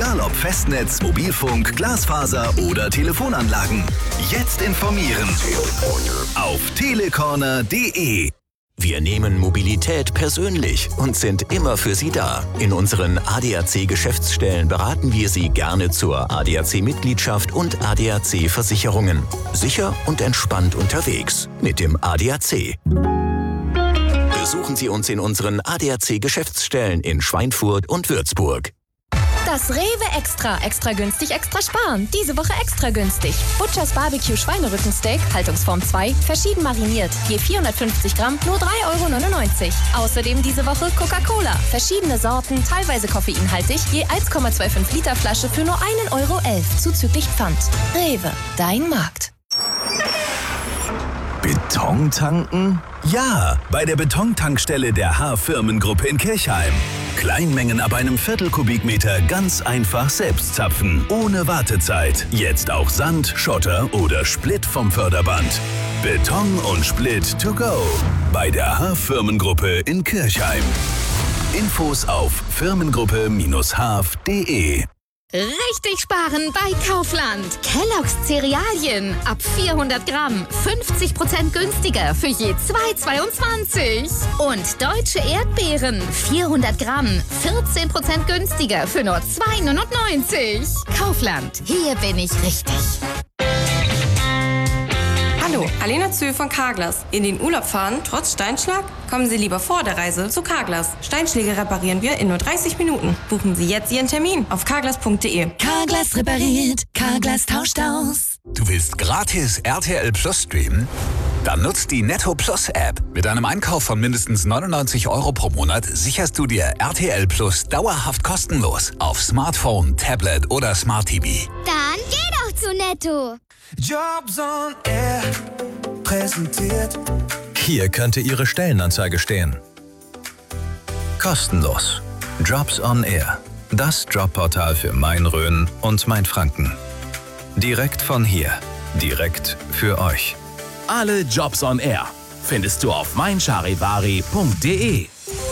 Egal ob Festnetz, Mobilfunk, Glasfaser oder Telefonanlagen. Jetzt informieren auf telecorner.de. Wir nehmen Mobilität persönlich und sind immer für Sie da. In unseren ADAC-Geschäftsstellen beraten wir Sie gerne zur ADAC-Mitgliedschaft und ADAC-Versicherungen. Sicher und entspannt unterwegs mit dem ADAC. Besuchen Sie uns in unseren ADAC-Geschäftsstellen in Schweinfurt und Würzburg. Das Rewe Extra günstig, extra sparen. Diese Woche extra günstig. Butchers Barbecue Schweinerückensteak, Haltungsform 2, verschieden mariniert. Je 450 Gramm, nur 3,99 €. Außerdem diese Woche Coca-Cola. Verschiedene Sorten, teilweise koffeinhaltig, je 1,25 Liter Flasche für nur 1,11 € zuzüglich Pfand. Rewe, dein Markt. Beton tanken? Ja, bei der Betontankstelle der H-Firmengruppe in Kirchheim. Kleinmengen ab einem Viertel-Kubikmeter ganz einfach selbst zapfen, ohne Wartezeit. Jetzt auch Sand, Schotter oder Split vom Förderband. Beton und Split to go. Bei der H-Firmengruppe in Kirchheim. Infos auf firmengruppe-haf.de. Richtig sparen bei Kaufland. Kellogg's Cerealien ab 400 Gramm 50% günstiger für je 2,22. Und deutsche Erdbeeren 400 Gramm 14% günstiger für nur 2,99. Kaufland, hier bin ich richtig. Hallo, Alena Zöhl von Carglass. In den Urlaub fahren, trotz Steinschlag? Kommen Sie lieber vor der Reise zu Carglass. Steinschläge reparieren wir in nur 30 Minuten. Buchen Sie jetzt Ihren Termin auf carglass.de. Carglass repariert, Carglass tauscht aus. Du willst gratis RTL Plus streamen? Dann nutzt die Netto Plus App. Mit einem Einkauf von mindestens 99 € pro Monat sicherst du dir RTL Plus dauerhaft kostenlos auf Smartphone, Tablet oder Smart TV. Dann geh doch zu Netto. Jobs on Air präsentiert. Hier könnte Ihre Stellenanzeige stehen. Kostenlos. Jobs on Air. Das Jobportal für Main-Rhön und Mainfranken. Direkt von hier. Direkt für euch. Alle Jobs on Air findest du auf meincharivari.de.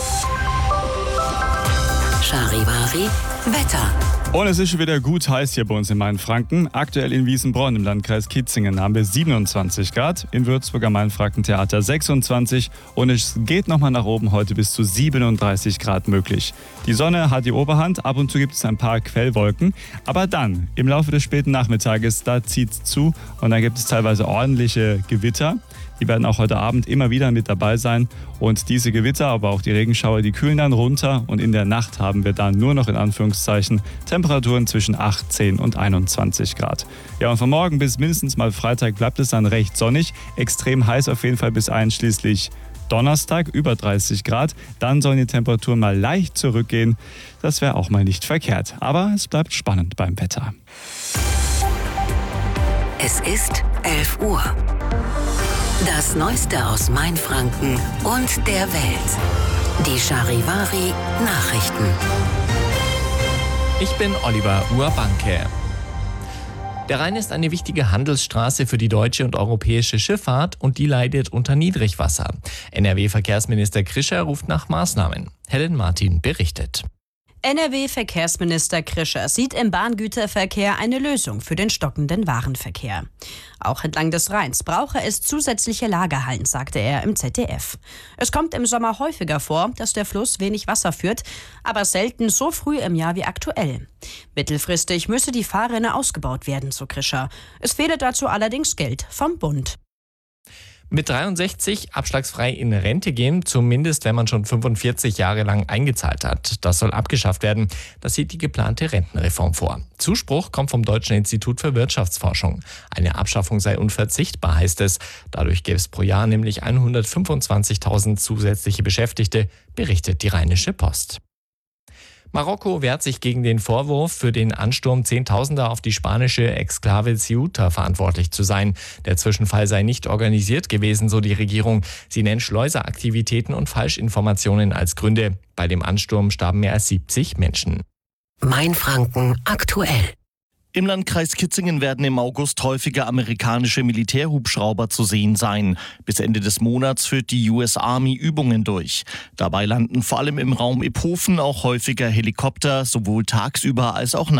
Charivari Wetter. Und es ist schon wieder gut heiß hier bei uns in Mainfranken. Aktuell in Wiesenbronn im Landkreis Kitzingen haben wir 27 Grad, im Würzburger Mainfrankentheater 26 und es geht nochmal nach oben heute bis zu 37 Grad möglich. Die Sonne hat die Oberhand, ab und zu gibt es ein paar Quellwolken, aber dann im Laufe des späten Nachmittages, da zieht es zu und dann gibt es teilweise ordentliche Gewitter. Die werden auch heute Abend immer wieder mit dabei sein. Und diese Gewitter, aber auch die Regenschauer, die kühlen dann runter. Und in der Nacht haben wir dann nur noch in Anführungszeichen Temperaturen zwischen 18 und 21 Grad. Ja, und von morgen bis mindestens mal Freitag bleibt es dann recht sonnig. Extrem heiß auf jeden Fall bis einschließlich Donnerstag, über 30 Grad. Dann sollen die Temperaturen mal leicht zurückgehen. Das wäre auch mal nicht verkehrt. Aber es bleibt spannend beim Wetter. Es ist 11 Uhr. Das Neueste aus Mainfranken und der Welt. Die Charivari Nachrichten. Ich bin Oliver Urbanke. Der Rhein ist eine wichtige Handelsstraße für die deutsche und europäische Schifffahrt und die leidet unter Niedrigwasser. NRW-Verkehrsminister Krischer ruft nach Maßnahmen. Helen Martin berichtet. NRW-Verkehrsminister Krischer sieht im Bahngüterverkehr eine Lösung für den stockenden Warenverkehr. Auch entlang des Rheins brauche es zusätzliche Lagerhallen, sagte er im ZDF. Es kommt im Sommer häufiger vor, dass der Fluss wenig Wasser führt, aber selten so früh im Jahr wie aktuell. Mittelfristig müsse die Fahrrinne ausgebaut werden, so Krischer. Es fehle dazu allerdings Geld vom Bund. Mit 63 abschlagsfrei in Rente gehen, zumindest wenn man schon 45 Jahre lang eingezahlt hat. Das soll abgeschafft werden. Das sieht die geplante Rentenreform vor. Zuspruch kommt vom Deutschen Institut für Wirtschaftsforschung. Eine Abschaffung sei unverzichtbar, heißt es. Dadurch gäbe es pro Jahr nämlich 125.000 zusätzliche Beschäftigte, berichtet die Rheinische Post. Marokko wehrt sich gegen den Vorwurf, für den Ansturm Zehntausender auf die spanische Exklave Ceuta verantwortlich zu sein. Der Zwischenfall sei nicht organisiert gewesen, so die Regierung. Sie nennt Schleuseraktivitäten und Falschinformationen als Gründe. Bei dem Ansturm starben mehr als 70 Menschen. Mainfranken aktuell. Im Landkreis Kitzingen werden im August häufiger amerikanische Militärhubschrauber zu sehen sein. Bis Ende des Monats führt die US Army Übungen durch. Dabei landen vor allem im Raum Iphofen auch häufiger Helikopter, sowohl tagsüber als auch nachts.